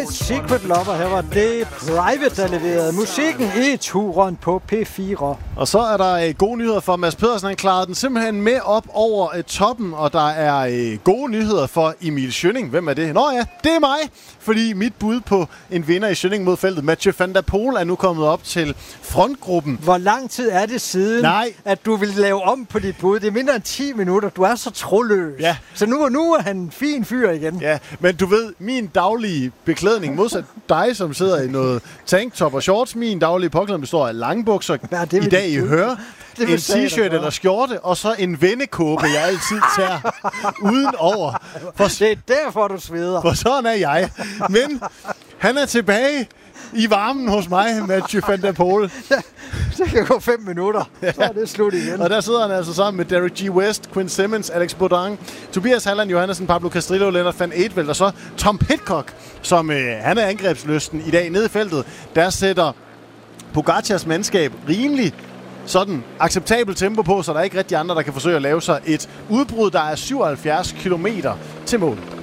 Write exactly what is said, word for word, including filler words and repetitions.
Secret Lover, her var det Private, der leverede musikken i turen på P fire. Og så er der øh, gode nyheder for Mads Pedersen. Han klarede den simpelthen med op over øh, toppen, og der er øh, gode nyheder for Emil Schønning. Hvem er det? Nå ja, det er mig, fordi mit bud på en vinder i Schønning mod feltet, Mathieu van der Poel, er nu kommet op til frontgruppen. Hvor lang tid er det siden, Nej. at du ville lave om på dit bud? Det er mindre end ti minutter. Du er så troløs. Ja. Så nu, nu er han en fin fyr igen. Ja, men du ved, min daglige beklædning, modsat dig, som sidder i noget tanktop og shorts, min daglige påklædning består af langbukser, Ja, i dag i hør, en t-shirt eller eller skjorte, og så en vendekåbe, jeg altid tager uden over. For, det er derfor, du sveder. for sådan er jeg. Men han er tilbage i varmen hos mig, Mathieu van der Poel. Det kan gå fem minutter, så er det slut igen. Og der sidder han altså sammen med Derek G. West, Quinn Simmons, Alex Baudin, Tobias Halland Johannessen, Pablo Castrillo, Lennart van Eetvelt og så Tom Pidcock, som øh, han er angrebslysten i dag nede i feltet. Der sætter Pogacars mandskab rimelig sådan acceptabel tempo på, så der er ikke rigtig andre, der kan forsøge at lave sig et udbrud, der er syvoghalvfjerds kilometer til mål.